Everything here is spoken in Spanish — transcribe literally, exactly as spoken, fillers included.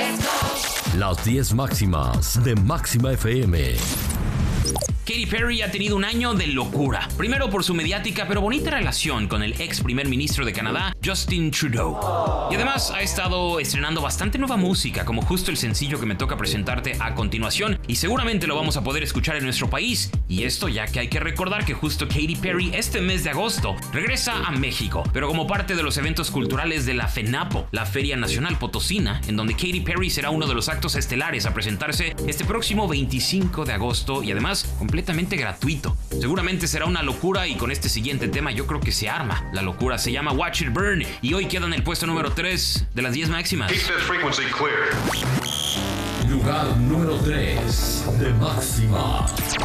Las diez máximas de Máxima F M. Katy Perry ha tenido un año de locura. Primero por su mediática pero bonita relación con el ex primer ministro de Canadá, Justin Trudeau. Y además ha estado estrenando bastante nueva música, como justo el sencillo que me toca presentarte a continuación. Y seguramente lo vamos a poder escuchar en nuestro país. Y esto ya que hay que recordar que justo Katy Perry este mes de agosto regresa a México, pero como parte de los eventos culturales de la FENAPO, la Feria Nacional Potosina, en donde Katy Perry será uno de los actos estelares a presentarse este próximo veinticinco de agosto y además completamente gratuito. Seguramente será una locura y con este siguiente tema yo creo que se arma la locura. Se llama Watch It Burn y hoy queda en el puesto número tres de las diez máximas. Keep that frequency clear. Lugar número tres de Máxima.